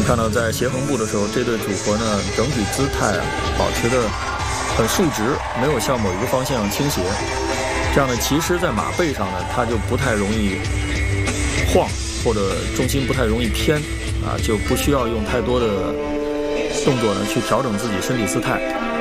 们看到在斜横步的时候，这对组合呢整体姿态保持的很竖直，没有向某一个方向倾斜。这样呢，其实在马背上呢，它就不太容易晃，或者重心不太容易偏啊，就不需要用太多的动作呢去调整自己身体姿态。